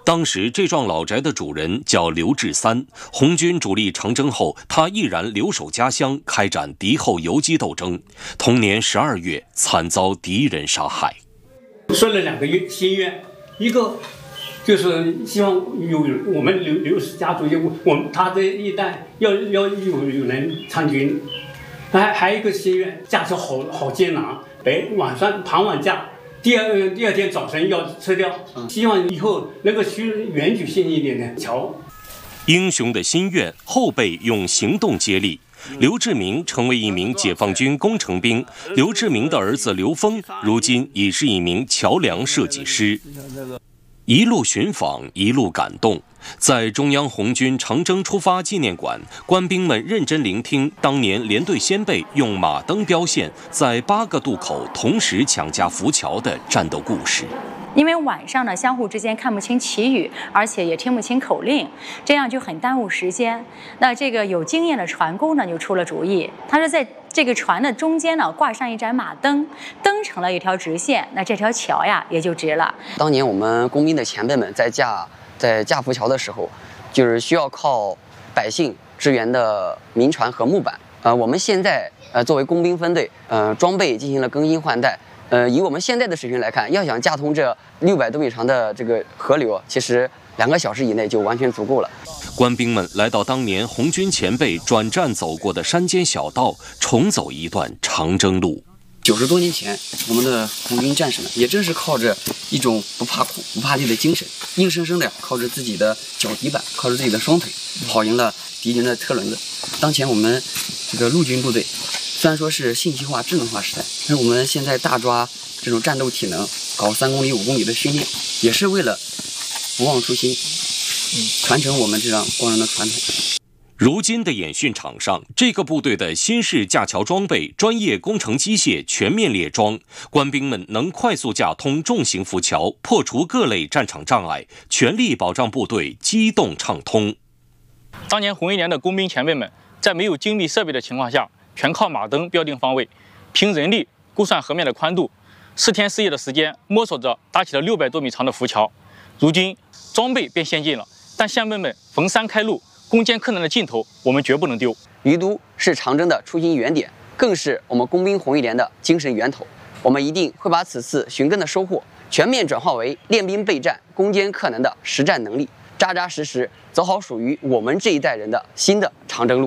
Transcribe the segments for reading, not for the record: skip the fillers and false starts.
当时这幢老宅的主人叫刘志三，红军主力长征后，他毅然留守家乡，开展敌后游击斗争。同年12月，惨遭敌人杀害。 说了2个心愿，一个就是希望有我们刘氏家族他这一代要有人参军，还有一个心愿，驾车好艰难，傍晚驾。第二天早晨要撤掉，希望以后能够远距新一点的桥。 英雄的心愿，后辈用行动接力。刘志明成为一名解放军工程兵，刘志明的儿子刘峰如今已是一名桥梁设计师。一路寻访，一路感动。在中央红军长征出发纪念馆，官兵们认真聆听当年连队先辈用马灯标线在8个渡口同时抢架浮桥的战斗故事。 因为晚上呢，相互之间看不清旗语，而且也听不清口令，这样就很耽误时间。那这个有经验的船工呢，就出了主意，他说在这个船的中间呢，挂上一盏马灯，灯成了一条直线，那这条桥呀也就直了。 当年我们工兵的前辈们在架浮桥的时候，就是需要靠百姓支援的民船和木板。我们现在作为工兵分队，装备进行了更新换代。以我们现在的水平来看，要想架通这600多米长的这个河流，其实2个小时以内就完全足够了。 官兵们来到当年红军前辈转战走过的山间小道，重走一段长征路。 90多年前，我们的红军战士们也正是靠着一种不怕苦、不怕累的精神，硬生生的靠着自己的脚底板，靠着自己的双腿，跑赢了敌人的车轮子。当前我们这个陆军部队，虽然说是信息化、智能化时代，但是我们现在大抓这种战斗体能，搞3公里、5公里的训练，也是为了不忘初心，传承我们这样光荣的传统。 如今的演训场上，这个部队的新式架桥装备、专业工程机械全面列装，官兵们能快速架通重型浮桥，破除各类战场障碍，全力保障部队机动畅通。 当年红一连的工兵前辈们，在没有精密设备的情况下，全靠马灯标定方位，凭人力估算河面的宽度，4天4夜的时间摸索着搭起了600多米长的浮桥。如今装备变先进了，但先辈们逢山开路，攻坚克难的劲头，我们绝不能丢。 于都是长征的出行原点，更是我们工兵红一连的精神源头。我们一定会把此次寻根的收获全面转化为练兵备战、攻坚克难的实战能力，扎扎实实走好属于我们这一代人的新的长征路。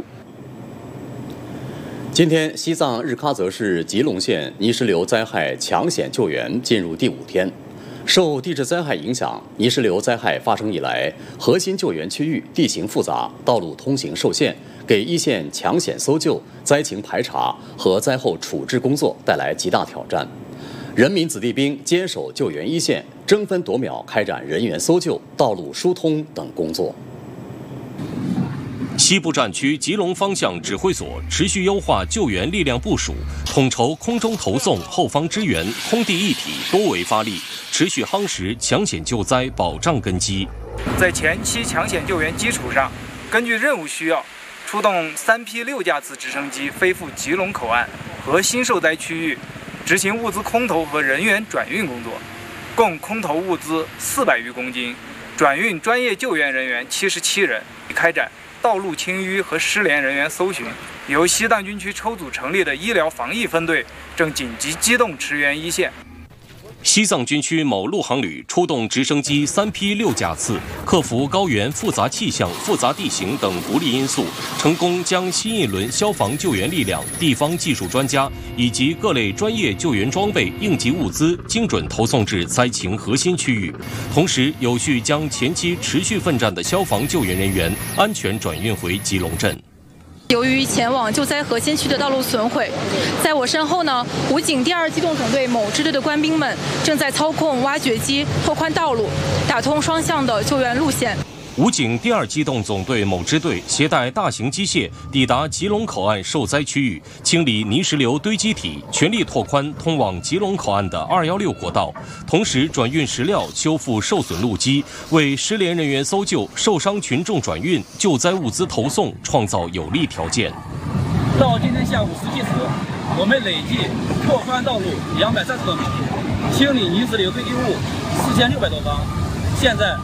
今天，西藏日喀则市吉隆县泥石流灾害抢险救援进入第5天。受地质灾害影响，泥石流灾害发生以来，核心救援区域地形复杂，道路通行受限，给一线抢险搜救、灾情排查和灾后处置工作带来极大挑战。人民子弟兵坚守救援一线，争分夺秒开展人员搜救、道路疏通等工作。 西部战区吉隆方向指挥所持续优化救援力量部署，统筹空中投送、后方支援、空地一体多维发力，持续夯实抢险救灾保障根基。 在前期抢险救援基础上，根据任务需要，出动3批6架次直升机飞赴吉隆口岸和新受灾区域，执行物资空投和人员转运工作，共空投物资400余公斤，转运专业救援人员77人，开展道路清淤和失联人员搜寻。由西藏军区抽组成立的医疗防疫分队正紧急机动驰援一线。 西藏军区某陆航旅出动直升机3批6架次，克服高原复杂气象、复杂地形等不利因素，成功将新一轮消防救援力量、地方技术专家以及各类专业救援装备、应急物资精准投送至灾情核心区域，同时有序将前期持续奋战的消防救援人员安全转运回吉隆镇。 由于前往救灾核心区的道路损毁，在我身后呢，武警第2机动总队某支队的官兵们正在操控挖掘机拓宽道路，打通双向的救援路线。 武警第2机动总队某支队携带大型机械抵达吉隆口岸受灾区域，清理泥石流堆积体，全力拓宽通往吉隆口岸的216国道，同时转运石料，修复受损路基，为失联人员搜救、受伤群众转运、救灾物资投送创造有利条件。 到今天下午10时，我们累计拓宽道路230多米，清理泥石流堆积物4600多方。现在